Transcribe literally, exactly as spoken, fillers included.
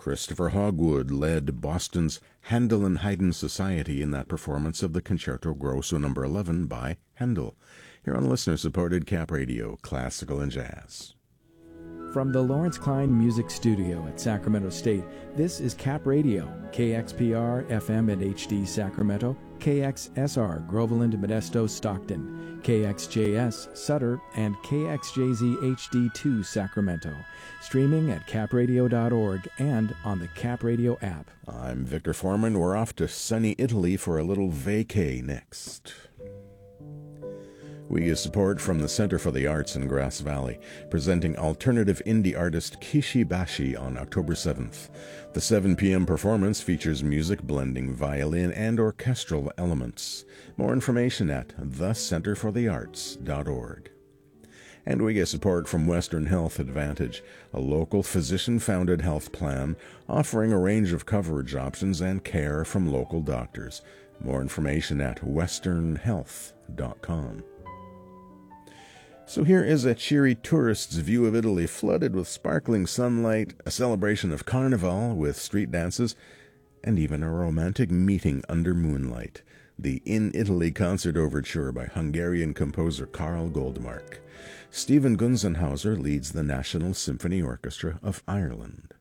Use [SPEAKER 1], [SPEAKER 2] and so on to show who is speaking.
[SPEAKER 1] Christopher Hogwood led Boston's Handel and Haydn Society in that performance of the Concerto Grosso number eleven by Handel, here on listener-supported Cap Radio, Classical and Jazz.
[SPEAKER 2] From the Lawrence Klein Music Studio at Sacramento State, this is Cap Radio, K X P R, F M and H D Sacramento, K X S R, Groveland, Modesto, Stockton, K X J S, Sutter, and K X J Z H D two, Sacramento. Streaming at cap radio dot org and on the Cap Radio app.
[SPEAKER 1] I'm Victor Foreman. We're off to sunny Italy for a little vacay next. We use support from the Center for the Arts in Grass Valley, presenting alternative indie artist Kishi Bashi on October seventh. The seven p.m. performance features music blending violin and orchestral elements. More information at the center for the arts dot org. And we get support from Western Health Advantage, a local physician-founded health plan offering a range of coverage options and care from local doctors. More information at western health dot com. So here is a cheery tourist's view of Italy, flooded with sparkling sunlight, a celebration of Carnival with street dances, and even a romantic meeting under moonlight. The In Italy Concert Overture by Hungarian composer Karl Goldmark. Stephen Gunzenhauser leads the National Symphony Orchestra of Ireland.